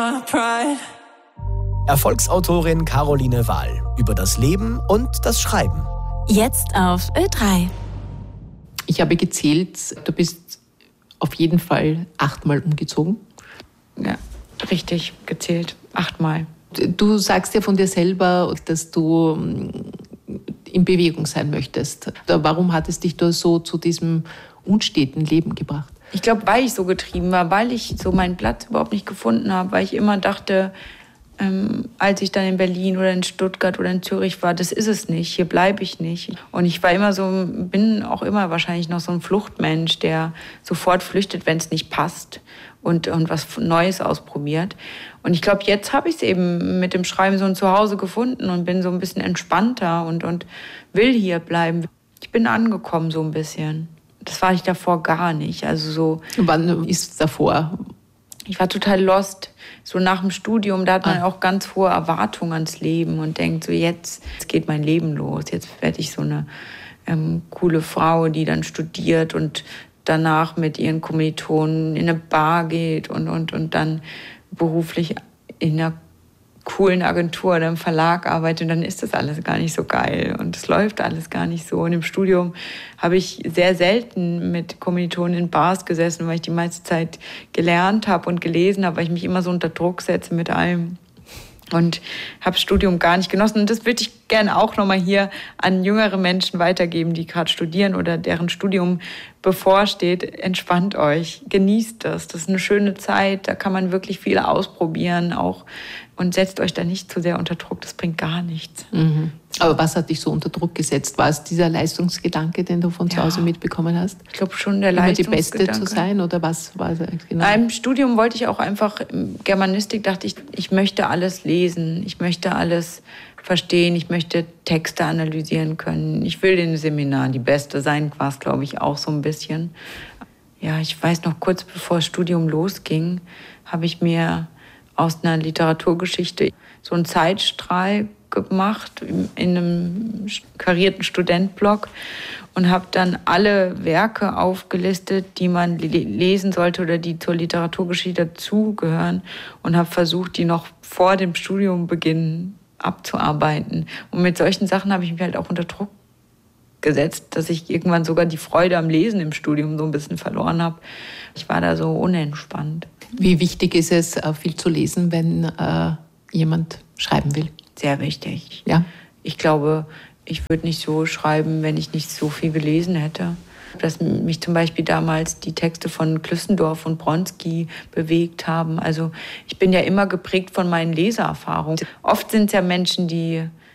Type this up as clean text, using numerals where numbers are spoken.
my pride. Erfolgsautorin Caroline Wahl über das Leben und das Schreiben. Jetzt auf Ö3. Ich habe gezählt, du bist auf jeden Fall 8-mal umgezogen. Ja, richtig gezählt. 8-mal. Du sagst ja von dir selber, dass du in Bewegung sein möchtest. Warum hat es dich da so zu diesem unsteten Leben gebracht? Ich glaube, weil ich so getrieben war, weil ich so meinen Platz überhaupt nicht gefunden habe, weil ich immer dachte, als ich dann in Berlin oder in Stuttgart oder in Zürich war, das ist es nicht, hier bleibe ich nicht. Und ich war immer so, bin auch immer wahrscheinlich noch so ein Fluchtmensch, der sofort flüchtet, wenn es nicht passt und was Neues ausprobiert. Und ich glaube, jetzt habe ich es eben mit dem Schreiben so ein Zuhause gefunden und bin so ein bisschen entspannter und will hier bleiben. Ich bin angekommen so ein bisschen. Das war ich davor gar nicht. Also so. Wann ist es davor? Ich war total lost. So nach dem Studium, da hat man auch ganz hohe Erwartungen ans Leben und denkt so, jetzt geht mein Leben los. Jetzt werde ich so eine coole Frau, die dann studiert und danach mit ihren Kommilitonen in eine Bar geht und dann beruflich in einer coolen Agentur oder im Verlag arbeitet. Und dann ist das alles gar nicht so geil und es läuft alles gar nicht so. Und im Studium habe ich sehr selten mit Kommilitonen in Bars gesessen, weil ich die meiste Zeit gelernt habe und gelesen habe, weil ich mich immer so unter Druck setze mit allem. Und habe das Studium gar nicht genossen. Und das würde ich gerne auch nochmal hier an jüngere Menschen weitergeben, die gerade studieren oder deren Studium bevorsteht. Entspannt euch, genießt das. Das ist eine schöne Zeit, da kann man wirklich viel ausprobieren auch. Und setzt euch da nicht zu sehr unter Druck, das bringt gar nichts. Mhm. Aber was hat dich so unter Druck gesetzt? War es dieser Leistungsgedanke, den du von zu Hause mitbekommen hast? Ich glaube schon, der Leistungsgedanke. Immer die Beste zu sein oder was war es genau? Im Studium wollte ich auch einfach, Germanistik dachte ich möchte alles lesen, ich möchte alles verstehen, ich möchte Texte analysieren können. Ich will in den Seminaren die Beste sein, war es glaube ich auch so ein bisschen. Ja, ich weiß noch, kurz bevor das Studium losging, habe ich mir aus einer Literaturgeschichte so einen Zeitstrahl gemacht in einem karierten Studentblog und habe dann alle Werke aufgelistet, die man lesen sollte oder die zur Literaturgeschichte dazugehören und habe versucht, die noch vor dem Studiumbeginn abzuarbeiten. Und mit solchen Sachen habe ich mich halt auch unter Druck gesetzt, dass ich irgendwann sogar die Freude am Lesen im Studium so ein bisschen verloren habe. Ich war da so unentspannt. Wie wichtig ist es, viel zu lesen, wenn jemand schreiben will? Sehr wichtig. Ja. Ich glaube, ich würde nicht so schreiben, wenn ich nicht so viel gelesen hätte. Dass mich zum Beispiel damals die Texte von Klüssendorf und Bronski bewegt haben. Also ich bin ja immer geprägt von meinen Leseerfahrungen. Oft sind es ja Menschen, die